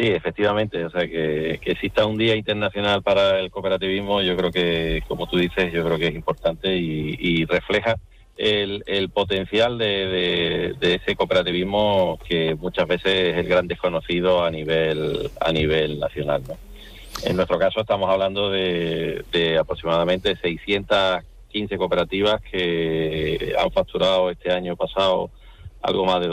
Sí, efectivamente, o sea, que exista un Día Internacional para el Cooperativismo, yo creo que, como tú dices, yo creo que es importante y refleja el potencial de ese cooperativismo que muchas veces es el gran desconocido a nivel nacional, ¿no? En nuestro caso estamos hablando de aproximadamente 615 cooperativas que han facturado este año pasado algo más de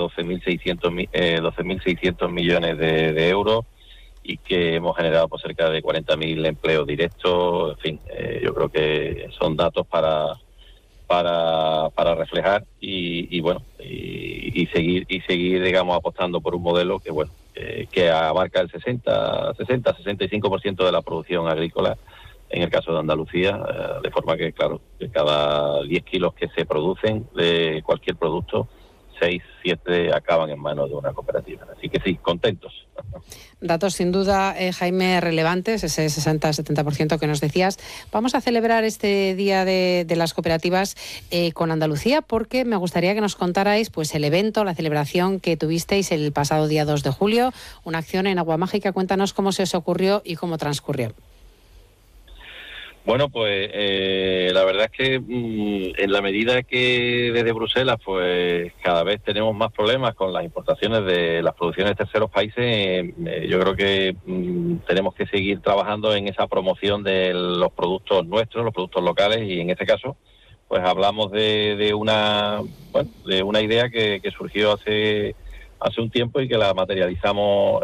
12.600 millones de euros y que hemos generado pues cerca de 40.000 empleos directos. En fin, yo creo que son datos para reflejar y seguir digamos apostando por un modelo que que abarca el 65% de la producción agrícola en el caso de Andalucía, de forma que claro, de cada 10 kilos que se producen de cualquier producto, 6, 7 acaban en manos de una cooperativa. Así que sí, contentos. Datos sin duda, Jaime, relevantes, ese 60-70% que nos decías. Vamos a celebrar este Día de las Cooperativas con Andalucía, porque me gustaría que nos contarais pues el evento, la celebración que tuvisteis el pasado día 2 de julio, una acción en Agua Mágica. Cuéntanos cómo se os ocurrió y cómo transcurrió. Bueno, pues la verdad es que en la medida que desde Bruselas pues cada vez tenemos más problemas con las importaciones de las producciones de terceros países, yo creo que tenemos que seguir trabajando en esa promoción de los productos nuestros, los productos locales, y en este caso pues hablamos de una idea que surgió hace un tiempo y que la materializamos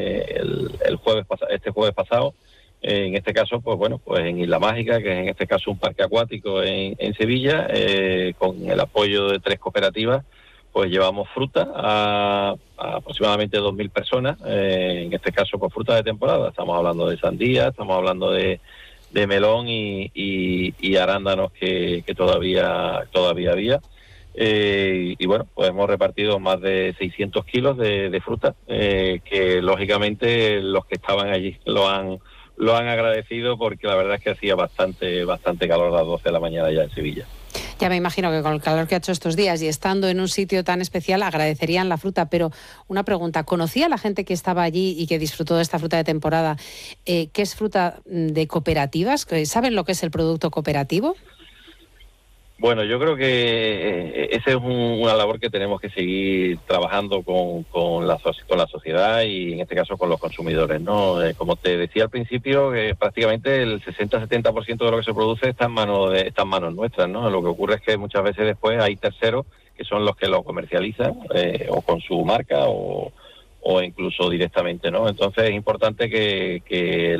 este jueves pasado. En este caso, pues en Isla Mágica, que es en este caso un parque acuático en Sevilla, con el apoyo de 3 cooperativas, pues llevamos fruta a aproximadamente 2.000 personas, en este caso pues fruta de temporada. Estamos hablando de sandía, estamos hablando de melón y arándanos que todavía había. Pues hemos repartido más de 600 kilos de fruta, que lógicamente los que estaban allí lo han agradecido, porque la verdad es que hacía bastante calor a las 12 de la mañana ya en Sevilla. Ya me imagino que con el calor que ha hecho estos días y estando en un sitio tan especial agradecerían la fruta, pero una pregunta, ¿conocía la gente que estaba allí y que disfrutó de esta fruta de temporada que es fruta de cooperativas? ¿Saben lo que es el producto cooperativo? Bueno, yo creo que esa es una labor que tenemos que seguir trabajando con la sociedad y en este caso con los consumidores, ¿no? Como te decía al principio, prácticamente el 60-70% de lo que se produce está en manos nuestras, ¿no? Lo que ocurre es que muchas veces después hay terceros que son los que lo comercializan, o con su marca o incluso directamente, ¿no? Entonces es importante que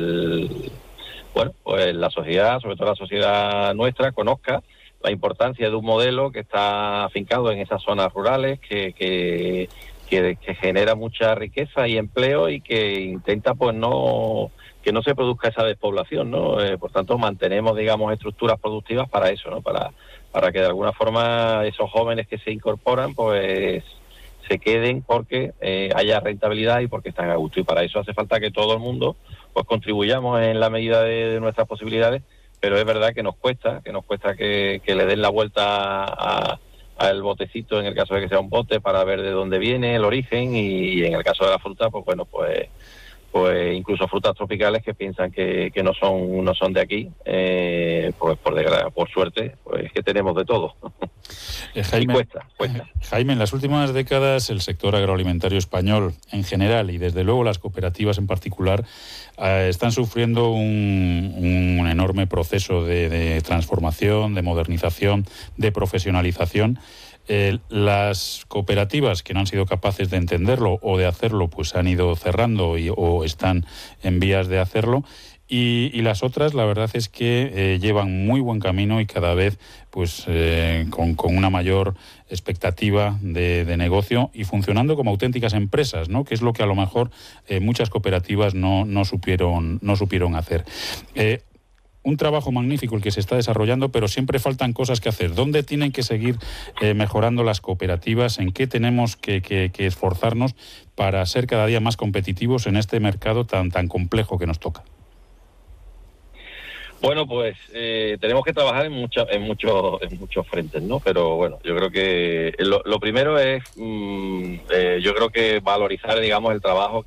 la sociedad, sobre todo la sociedad nuestra, conozca la importancia de un modelo que está afincado en esas zonas rurales, que genera mucha riqueza y empleo y que intenta que no se produzca esa despoblación, ¿no? Por tanto, mantenemos, digamos, estructuras productivas para eso, ¿no? Para que de alguna forma esos jóvenes que se incorporan, pues se queden porque haya rentabilidad y porque están a gusto. Y para eso hace falta que todo el mundo pues contribuyamos en la medida de nuestras posibilidades. Pero es verdad que nos cuesta que le den la vuelta al botecito, en el caso de que sea un bote, para ver de dónde viene el origen, y en el caso de la fruta, pues incluso frutas tropicales que piensan que no son de aquí, pues por suerte, pues que tenemos de todo. Jaime, y cuesta. Jaime, en las últimas décadas el sector agroalimentario español en general y desde luego las cooperativas en particular están sufriendo un enorme proceso de transformación, de modernización, de profesionalización. Las cooperativas que no han sido capaces de entenderlo o de hacerlo, pues han ido cerrando o están en vías de hacerlo. Y las otras, la verdad es que llevan muy buen camino y cada vez pues con una mayor expectativa de negocio y funcionando como auténticas empresas, ¿no? Que es lo que a lo mejor muchas cooperativas no supieron hacer. Un trabajo magnífico el que se está desarrollando, pero siempre faltan cosas que hacer. ¿Dónde tienen que seguir mejorando las cooperativas? ¿En qué tenemos que esforzarnos para ser cada día más competitivos en este mercado tan complejo que nos toca? Bueno, pues tenemos que trabajar en muchos frentes, ¿no? Pero bueno, yo creo que lo primero es, yo creo que valorizar, digamos, el trabajo